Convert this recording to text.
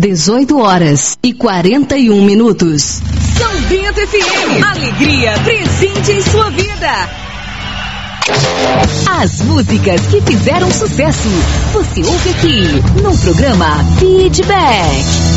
18h41. São Bento FM. Alegria presente em sua vida. As músicas que fizeram sucesso. Você ouve aqui no programa Feedback.